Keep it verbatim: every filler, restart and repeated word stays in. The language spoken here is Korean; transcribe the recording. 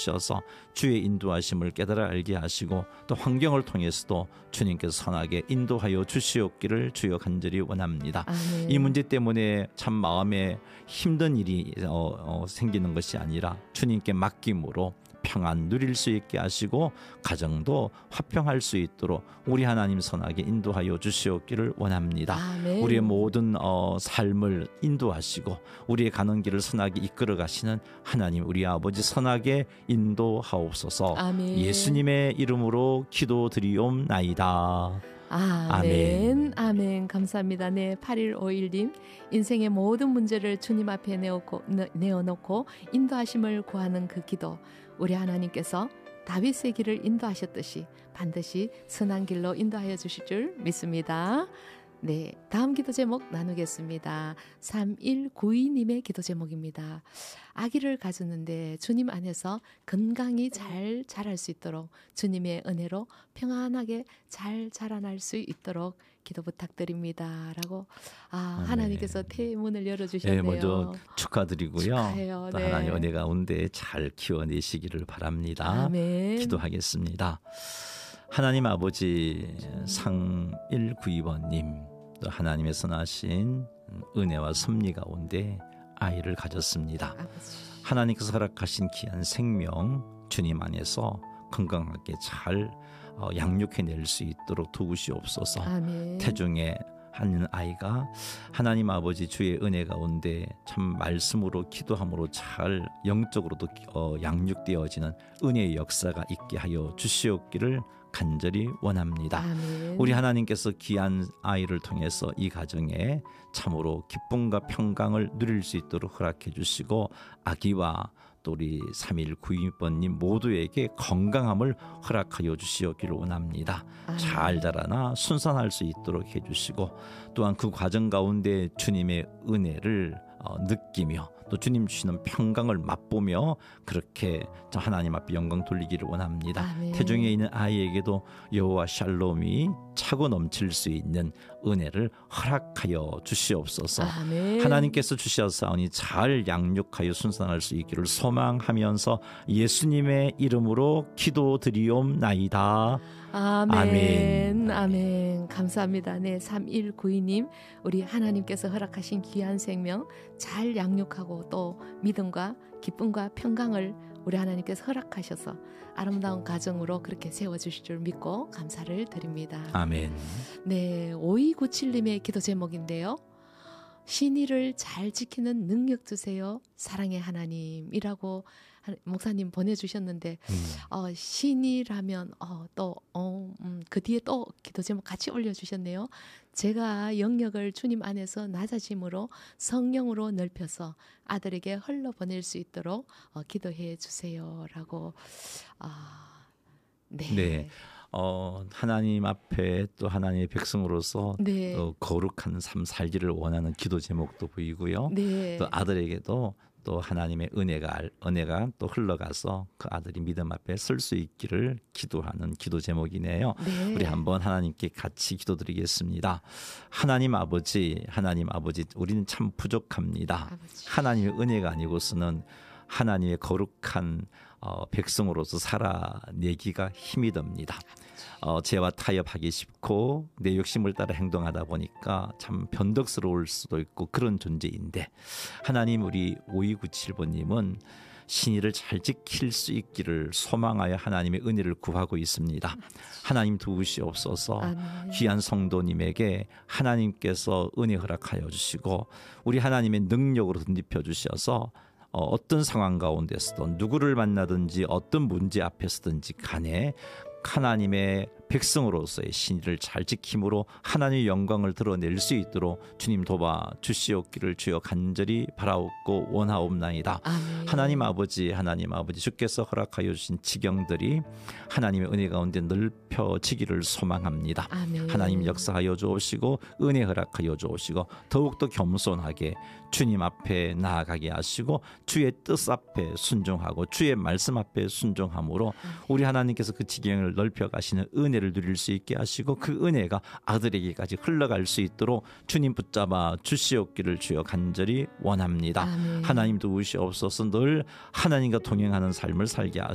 주셔서 주의 인도하심을 깨달아 알게 하시고 또 환경을 통해서도 주님께서 선하게 인도하여 주시옵기를 주여 간절히 원합니다. 아멘. 이 문제 때문에 참 마음에 힘든 일이 어, 어, 생기는 것이 아니라 주님께 맡김으로 평안 누릴 수 있게 하시고 가정도 화평할 수 있도록 우리 하나님 선하게 인도하여 주시옵기를 원합니다. 아멘. 우리의 모든 어, 삶을 인도하시고 우리의 가는 길을 선하게 이끌어 가시는 하나님 우리 아버지 선하게 인도하옵소서. 아멘. 예수님의 이름으로 기도드리옵나이다. 아멘. 아멘. 아멘. 감사합니다. 네, 팔일오일 님 인생의 모든 문제를 주님 앞에 내어놓고, 내어놓고 인도하심을 구하는 그 기도 우리 하나님께서 다윗의 길을 인도하셨듯이 반드시 선한 길로 인도하여 주실 줄 믿습니다. 네, 다음 기도 제목 나누겠습니다. 삼일구이 님의 기도 제목입니다. 아기를 가졌는데 주님 안에서 건강히 잘 자랄 수 있도록 주님의 은혜로 평안하게 잘 자라날 수 있도록 기도 부탁드립니다. 라고 아, 아, 하나님께서 네. 태문을 열어주셨네요. 네, 먼저 축하드리고요. 축하해요. 또 네. 하나님 은혜 가운데 잘 키워내시기를 바랍니다. 아멘. 기도하겠습니다. 하나님 아버지 상일구이 번님 또 하나님의 선하신 은혜와 섭리 가운데 아이를 가졌습니다. 아버지. 하나님께서 허락하신 귀한 생명 주님 안에서 건강하게 잘 어, 양육해낼 수 있도록 도우시옵소서. 아멘. 태중에 한 아이가 하나님 아버지 주의 은혜 가운데 참 말씀으로 기도함으로 잘 영적으로도 어, 양육되어지는 은혜의 역사가 있게 하여 주시옵기를 간절히 원합니다. 아멘. 우리 하나님께서 귀한 아이를 통해서 이 가정에 참으로 기쁨과 평강을 누릴 수 있도록 허락해 주시고 아기와 또 우리 삼일구이 번님 모두에게 건강함을 허락하여 주시옵기를 원합니다. 아멘. 잘 자라나 순산할 수 있도록 해주시고 또한 그 과정 가운데 주님의 은혜를 어, 느끼며 또 주님 주시는 평강을 맛보며 그렇게 저 하나님 앞에 영광 돌리기를 원합니다. 아멘. 태중에 있는 아이에게도 여호와 샬롬이 차고 넘칠 수 있는 은혜를 허락하여 주시옵소서. 아멘. 하나님께서 주셨사오니 잘 양육하여 순산할 수 있기를 소망하면서 예수님의 이름으로 기도드리옵나이다. 아멘. 아멘. 아멘. 감사합니다. 네, 삼일구이 님 우리 하나님께서 허락하신 귀한 생명 잘 양육하고 또 믿음과 기쁨과 평강을 우리 하나님께서 허락하셔서 아름다운 가정으로 그렇게 세워주실 줄 믿고 감사를 드립니다. 아멘. 네, 오이구칠 님의 기도 제목인데요. 신의를 잘 지키는 능력 주세요. 사랑의 하나님이라고 목사님 보내주셨는데 음. 어, 신이라면 어, 또 어, 음, 그 뒤에 또 기도 제목 같이 올려주셨네요. 제가 영역을 주님 안에서 낮아짐으로 성령으로 넓혀서 아들에게 흘러보낼 수 있도록 어, 기도해 주세요라고. 아, 네. 네. 어, 하나님 앞에 또 하나님의 백성으로서 네. 또 거룩한 삶 살기를 원하는 기도 제목도 보이고요. 네. 또 아들에게도 또 하나님의 은혜가 은혜가 또 흘러가서 그 아들이 믿음 앞에 설 수 있기를 기도하는 기도 제목이네요. 네. 우리 한번 하나님께 같이 기도드리겠습니다. 하나님 아버지, 하나님 아버지, 우리는 참 부족합니다. 아버지. 하나님의 은혜가 아니고서는 하나님의 거룩한 어, 백성으로서 살아내기가 힘이 듭니다. 어, 죄와 타협하기 쉽고 내 욕심을 따라 행동하다 보니까 참 변덕스러울 수도 있고 그런 존재인데 하나님 우리 오이구칠 번님은 신의를 잘 지킬 수 있기를 소망하여 하나님의 은혜를 구하고 있습니다. 하나님 도우시옵소서. 아멘. 귀한 성도님에게 하나님께서 은혜 허락하여 주시고 우리 하나님의 능력으로 덧입혀 주셔서 어, 어떤 상황 가운데서도 누구를 만나든지 어떤 문제 앞에서든지 간에 하나님의 백성으로서의 신의를 잘 지킴으로 하나님의 영광을 드러낼 수 있도록 주님 도와 주시옵기를 주여 간절히 바라옵고 원하옵나이다. 아멘. 하나님 아버지 하나님 아버지 주께서 허락하여 주신 지경들이 하나님의 은혜 가운데 넓혀지기를 소망합니다. 아멘. 하나님 역사하여 주옵시고 은혜 허락하여 주옵시고 더욱더 겸손하게 주님 앞에 나아가게 하시고 주의 뜻 앞에 순종하고 주의 말씀 앞에 순종함으로 우리 하나님께서 그 지경을 넓혀 가시는 은혜를 누릴 수 있게 하시고 그 은혜가 아들에게까지 흘러갈 수 있도록 주님 붙잡아 주시옵기를 주여 간절히 원합니다. 아멘. 하나님 도우시옵소서. 늘 하나님과 동행하는 삶을 살게 하시고